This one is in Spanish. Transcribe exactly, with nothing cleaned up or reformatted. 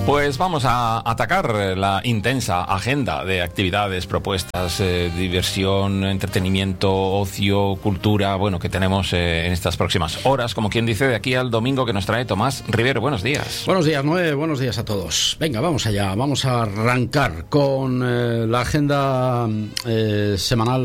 Pues vamos a atacar la intensa agenda de actividades, propuestas, eh, diversión, entretenimiento, ocio, cultura, bueno, que tenemos eh, en estas próximas horas, como quien dice, de aquí al domingo, que nos trae Tomás Rivero. Buenos días. Buenos días, Noé, buenos días a todos. Venga, vamos allá, vamos a arrancar con eh, la agenda eh, semanal